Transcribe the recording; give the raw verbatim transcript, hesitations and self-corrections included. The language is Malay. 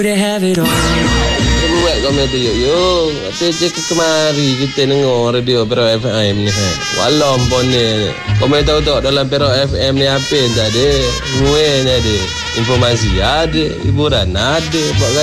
Buat komen tu yuk yuk. Kata cek kemari kita dengar radio Perak F M ni. Walau pun ni. Komen tahu tak dalam Perak F M ni apa yang tak ada. Muai ni ada. Informasi ada. Hiburan ada.